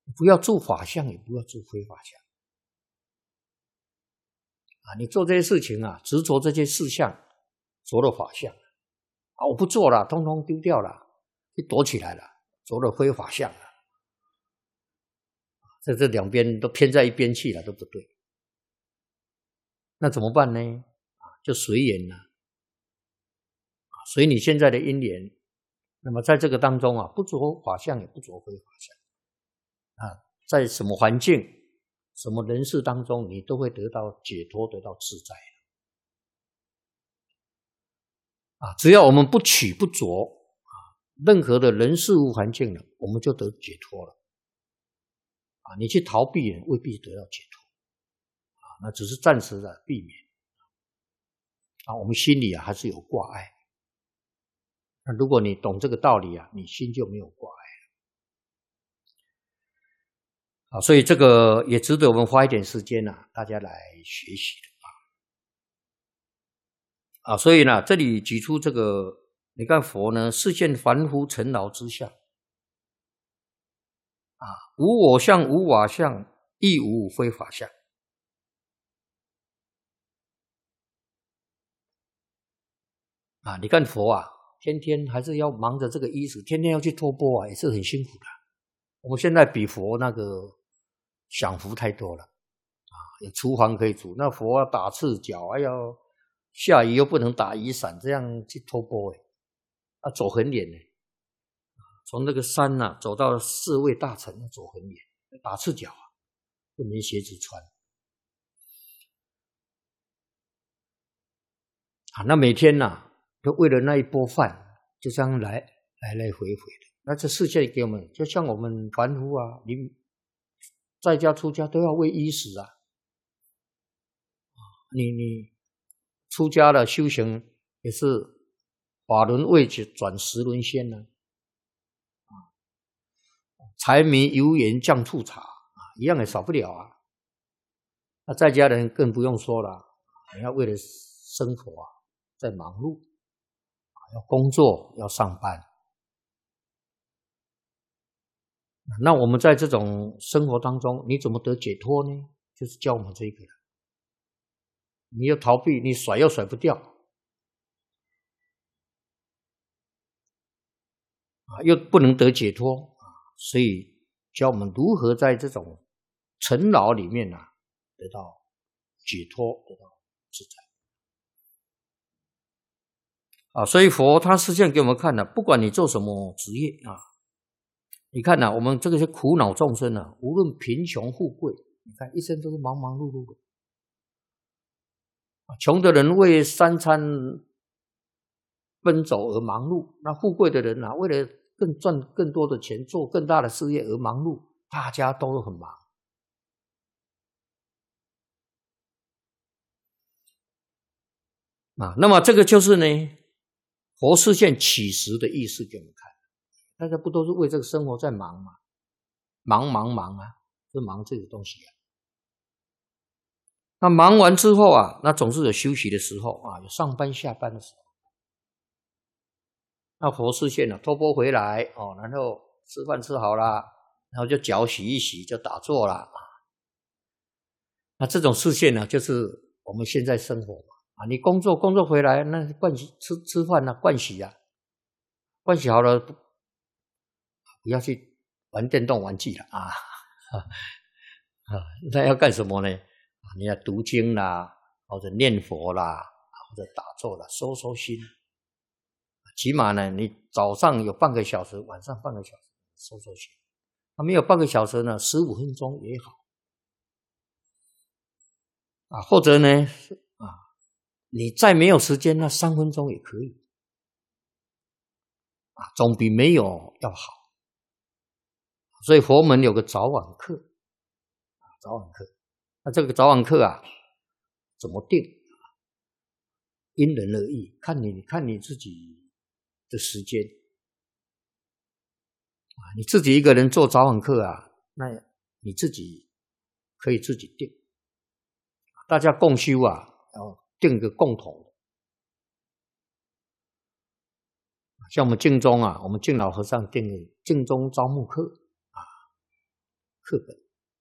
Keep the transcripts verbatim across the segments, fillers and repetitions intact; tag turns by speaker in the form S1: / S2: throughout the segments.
S1: 不要住法相，也不要住非法相。啊，你做这些事情啊，执着这些事项，着了法相啊，我不做了，通通丢掉了，就躲起来了，着了非法相了。这这两边都偏在一边去了，都不对。那怎么办呢？啊，就随缘了，啊，随你现在的因缘。那么在这个当中啊，不着法相，也不着非法相，啊，在什么环境、什么人事当中，你都会得到解脱，得到自在。啊，只要我们不取不着啊，任何的人事物环境了，我们就得解脱了。啊，你去逃避未必得到解脱，啊，那只是暂时的避免。啊，我们心里啊还是有挂碍。那如果你懂这个道理啊，你心就没有挂碍了。啊，所以这个也值得我们花一点时间啊，大家来学习的啊。啊，所以呢，这里举出这个，你看佛呢，示现凡夫尘劳之相。啊，无我相，无法相，亦无非法相。啊，你看佛啊，天天还是要忙着这个衣食，天天要去托钵啊，也是很辛苦的。我们现在比佛那个享福太多了啊，有厨房可以煮，那佛要打赤脚，还要下雨又不能打雨伞，这样去托钵，哎，啊，走很远呢。从那个山呐、啊、走到四位大城，走很远，打赤脚啊，又没鞋子穿啊。那每天呐、啊，就为了那一钵饭，就这样来来来回回的。那这世界给我们，就像我们凡夫啊，你在家出家都要为衣食啊。你你出家了修行也是法轮未转十轮仙呢、啊，柴米油盐酱醋茶啊，一样也少不了啊。那在家人更不用说了，你要为了生活啊，在忙碌，要工作，要上班。那我们在这种生活当中，你怎么得解脱呢？就是教我们这个。你要逃避，你甩又甩不掉，啊，又不能得解脱啊，所以教我们如何在这种尘劳里面啊，得到解脱，得到自在。啊，所以佛他示现给我们看了，不管你做什么职业啊，你看呐，我们这个些苦恼众生啊，无论贫穷富贵，你看一生都是忙忙碌碌的。穷的人为三餐奔走而忙碌，那富贵的人啊，为了更赚更多的钱，做更大的事业而忙碌，大家都很忙。啊，那么这个就是呢，佛示现起时的意思给我们看。大家不都是为这个生活在忙吗？忙忙忙啊，就忙这个东西啊。那忙完之后啊，那总是有休息的时候啊，有上班下班的时候。那佛示现了，托钵回来哦，然后吃饭吃好了，然后就脚洗一洗，就打坐了。那这种示现呢，就是我们现在生活嘛啊，你工作工作回来，那盥洗吃吃饭啊，盥洗啊，盥洗好了，不要去玩电动玩具了啊啊，那要干什么呢？你要读经啦，或者念佛啦，或者打坐啦，收收心。起码呢，你早上有半个小时，晚上半个小时收收心。那没有半个小时呢，十五分钟也好啊，或者呢啊，你再没有时间，那三分钟也可以啊，总比没有要好。所以佛门有个早晚课啊，早晚课。那这个早晚课啊，怎么定？因人而异，看你看你自己的时间啊，你自己一个人做早晚课啊，那你自己可以自己定，大家共修啊，要定个共同的。像我们净宗啊，我们净老和尚定个净宗招募课啊， 课本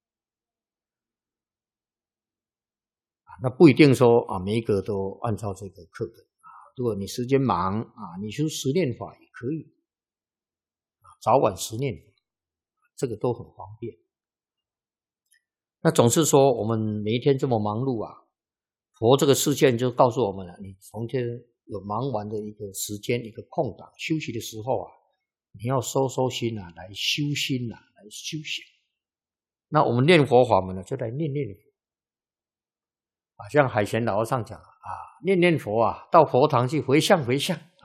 S1: 啊，那不一定说啊每一个都按照这个课本啊。如果你时间忙啊，你去实念法也可以啊，早晚实念法，这个都很方便。那总是说我们每一天这么忙碌啊，佛这个示现就告诉我们了，你从天有忙完的一个时间，一个空档休息的时候啊，你要收收心啊，来修心啊，来修行。那我们念佛法门呢，就来念念佛啊，像海贤老和尚讲啊，念念佛啊，到佛堂去回向回向啊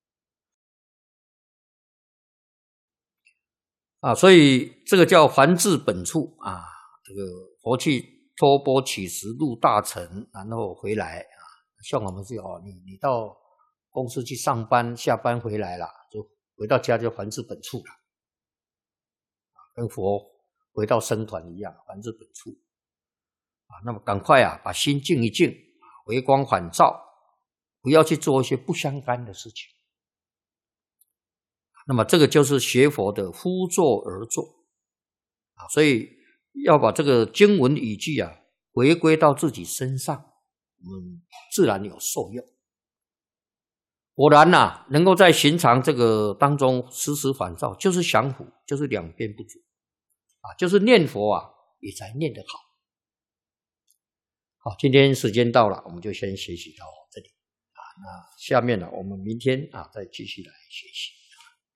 S1: 啊，所以这个叫还至本处啊，这个佛去托钵乞食入大城，然后回来啊，像我们是哦，你你到公司去上班，下班回来了，就回到家就还至本处了，跟佛回到僧团一样，还至本处啊。那么赶快啊，把心静一静，回光返照，不要去做一些不相干的事情。那么这个就是学佛的忽作而作啊，所以要把这个经文语句啊回归到自己身上，我们自然有受用。果然啊，能够在寻常这个当中时时返照，就是降伏，就是两边不足啊，就是念佛啊也才念得好。好，今天时间到了，我们就先学习到这里啊。那下面呢，我们明天啊再继续来学习。